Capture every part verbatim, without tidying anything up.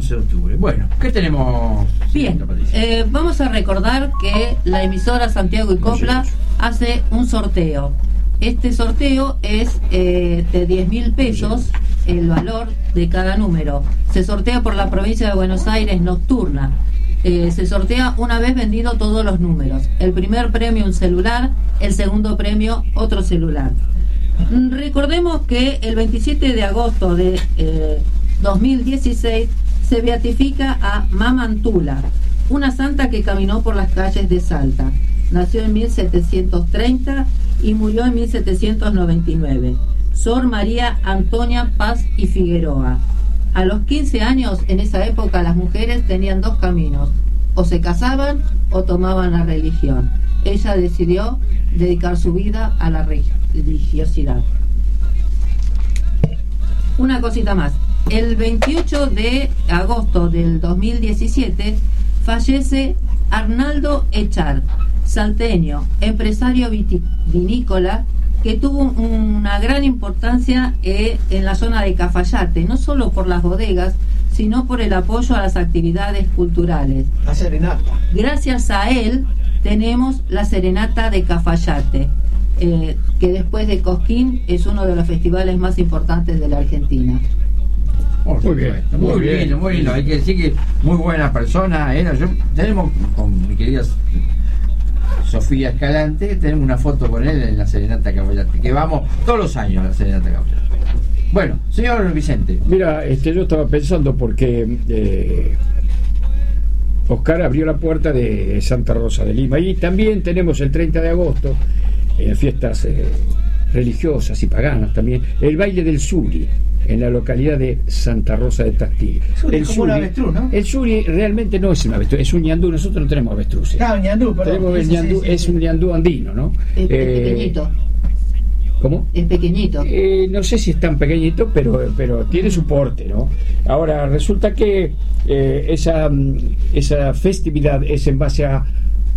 once de octubre. Bueno, ¿qué tenemos? Bien, eh, vamos a recordar que la emisora Santiago y Copla hace un sorteo. Este sorteo es eh, de diez mil pesos el valor de cada número. Se sortea por la provincia de Buenos Aires nocturna. Eh, se sortea una vez vendido todos los números. El primer premio un celular, el segundo premio otro celular. Recordemos que el veintisiete de agosto de eh, dos mil dieciséis se beatifica a Mamantula, una santa que caminó por las calles de Salta. Nació en mil setecientos treinta y murió en mil setecientos noventa y nueve. Sor María Antonia Paz y Figueroa. A los quince años, en esa época, las mujeres tenían dos caminos: o se casaban o tomaban la religión. Ella decidió dedicar su vida a la religiosidad. Una cosita más. El veintiocho de agosto del dos mil diecisiete fallece Arnaldo Echar, salteño, empresario vinícola, que tuvo una gran importancia eh, en la zona de Cafayate, no solo por las bodegas, sino por el apoyo a las actividades culturales. La serenata. Gracias a él tenemos la serenata de Cafayate, eh, que después de Cosquín es uno de los festivales más importantes de la Argentina. Muy bien, muy, muy bien, lindo, muy lindo. Hay que decir que muy buena persona era. Yo, tenemos con mi querida Sofía Escalante, tenemos una foto con él en la Serenata Cafayate, que vamos todos los años a la Serenata Cafayate. Bueno, señor Vicente. Mira, este, yo estaba pensando porque eh, Oscar abrió la puerta de Santa Rosa de Lima, y también tenemos el treinta de agosto, en eh, fiestas eh, religiosas y paganas también, el baile del Suri, en la localidad de Santa Rosa de Tastil. El es como Suri, un avestruz, ¿no? El Suri realmente no es un avestruz, es un ñandú. Nosotros no tenemos avestruces. Claro, ñandú, perdón. Tenemos el ñandú, sí, sí, es sí. un ñandú andino, ¿no? Es, eh, es pequeñito. ¿Cómo? Es pequeñito. Eh, no sé si es tan pequeñito, pero, pero tiene su porte, ¿no? Ahora, resulta que eh, esa, esa festividad es en base a,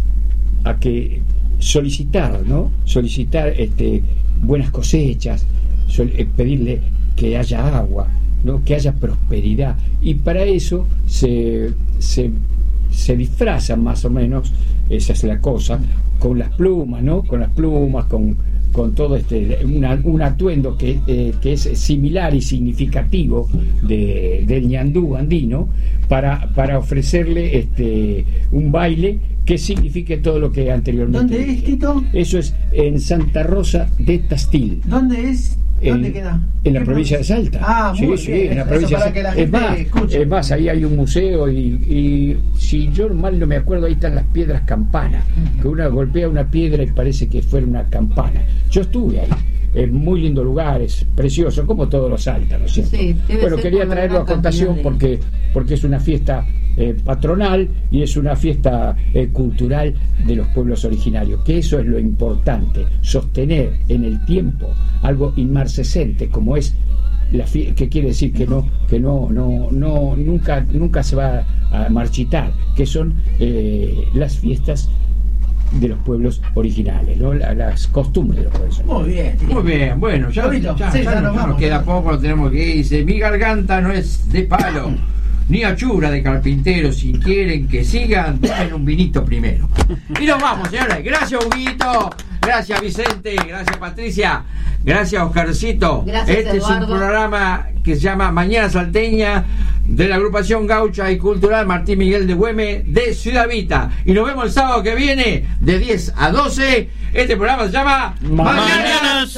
a que solicitar, ¿no? Solicitar este, buenas cosechas, sol, eh, pedirle que haya agua, ¿no? Que haya prosperidad, y para eso se, se, se disfrazan más o menos, esa es la cosa, con las plumas, ¿no? Con las plumas, con, con todo este una, un atuendo que, eh, que es similar y significativo de, del ñandú andino, para, para ofrecerle este un baile que signifique todo lo que anteriormente. ¿Dónde es, Tito? Eso es en Santa Rosa de Tastil. ¿Dónde es? ¿Dónde en, queda? En la provincia de Salta. Ah, sí, muy sí, bien. en la Eso provincia para de que la Salta. Es gente más, escuche. es más, ahí hay un museo y, y si yo mal no me acuerdo, ahí están las piedras campanas, uh-huh. que una golpea una piedra y parece que fuera una campana. Yo estuve ahí. Es muy lindo lugar, es precioso, como todos los Salta, ¿no es cierto? Sí, bueno, quería traerlo a contación de... porque, porque es una fiesta eh, patronal y es una fiesta eh, cultural de los pueblos originarios, que eso es lo importante, sostener en el tiempo algo inmarcescente como es la fie- que quiere decir que no que no no no nunca nunca se va a marchitar, que son eh, las fiestas de los pueblos originales, ¿no? La, las costumbres de los pueblos originales. Muy bien, muy bien. Bueno, ya, ya, ya, sí, ya, ya nos, nos queda poco, lo tenemos que ir. Dice: mi garganta no es de palo ni achura de carpintero. Si quieren que sigan, tomen un vinito primero. Y nos vamos, señores. Gracias, Huguito. Gracias, Vicente. Gracias, Patricia. Gracias, Oscarcito. Gracias, este Eduardo. Es un programa que se llama Mañana Salteña, de la agrupación gaucha y cultural Martín Miguel de Güemes de Ciudad Vita. Y nos vemos el sábado que viene de diez a doce. Este programa se llama Mañana